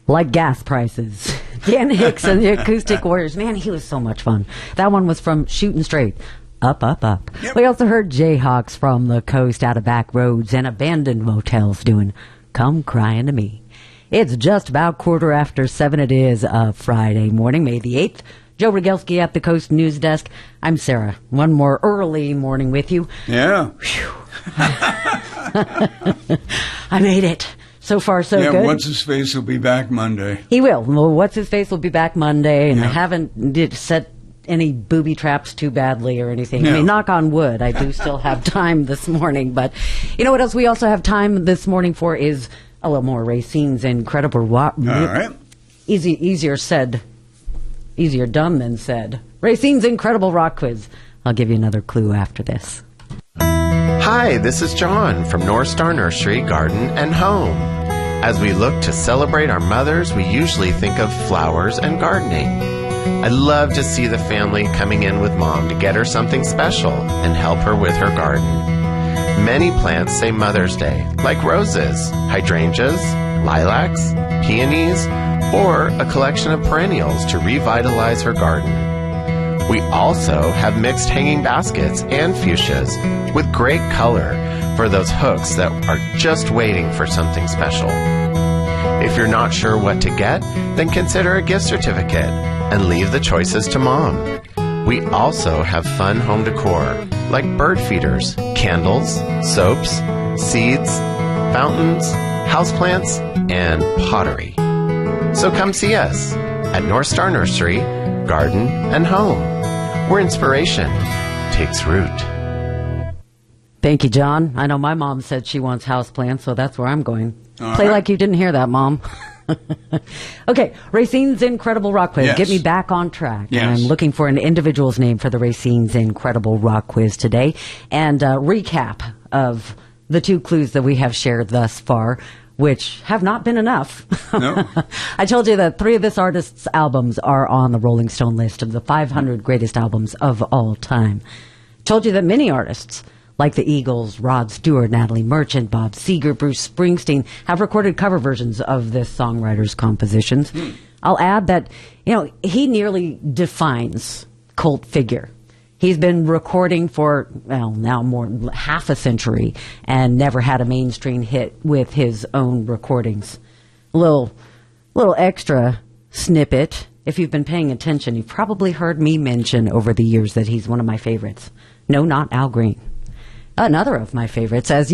Like gas prices. Dan Hicks and the Acoustic Warriors. Man, he was so much fun. That one was from Shootin' Straight. Up, up, up. Yep. We also heard Jayhawks from the coast, out of back roads and abandoned motels doing Come Crying to Me. It's just about 7:15. It is a Friday morning, May the 8th. Joe Rogelski at the Coast News Desk. I'm Sarah. One more early morning with you. Yeah. I made it. So far, so good. Yeah, What's-His-Face will be back Monday. He will. Well, What's-His-Face will be back Monday, and I haven't set any booby traps too badly or anything. No. I mean, knock on wood, I do still have time this morning. But you know what else we also have time this morning for is a little more Racine's Incredible Rock. All right. Easier done than said. Racine's Incredible Rock Quiz. I'll give you another clue after this. Hi, this is John from North Star Nursery, Garden and Home. As we look to celebrate our mothers, we usually think of flowers and gardening. I love to see the family coming in with Mom to get her something special and help her with her garden. Many plants say Mother's Day, like roses, hydrangeas, lilacs, peonies, or a collection of perennials to revitalize her garden. We also have mixed hanging baskets and fuchsias with great color for those hooks that are just waiting for something special. If you're not sure what to get, then consider a gift certificate and leave the choices to Mom. We also have fun home decor like bird feeders, candles, soaps, seeds, fountains, houseplants, and pottery. So come see us at North Star Nursery, Garden and Home, where inspiration takes root. Thank you, John. I know my mom said she wants houseplants, so that's where I'm going. All Play right. like you didn't hear that, Mom. Okay, Racine's Incredible Rock Quiz. Yes. Get me back on track. Yes. And I'm looking for an individual's name for the Racine's Incredible Rock Quiz today. And recap of the 2 clues that we have shared thus far, which have not been enough. No. I told you that 3 of this artist's albums are on the Rolling Stone list of the 500 greatest albums of all time. Told you that many artists, like the Eagles, Rod Stewart, Natalie Merchant, Bob Seger, Bruce Springsteen, have recorded cover versions of this songwriter's compositions. I'll add that, he nearly defines cult figure. He's been recording for, now more than half a century and never had a mainstream hit with his own recordings. A little extra snippet. If you've been paying attention, you've probably heard me mention over the years that he's one of my favorites. No, not Al Green. Another of my favorites, as